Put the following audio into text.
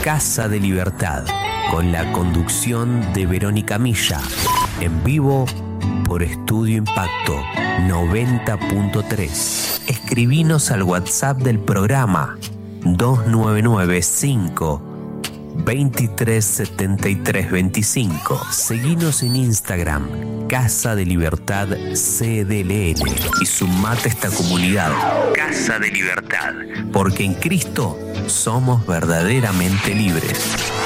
Casa de Libertad, con la conducción de Verónica Milla, en vivo por Estudio Impacto 90.3. Escribinos al WhatsApp del programa 2995 237325. Seguinos en Instagram, Casa de Libertad CDLN, y sumate a esta comunidad, Casa de Libertad, porque en Cristo somos verdaderamente libres.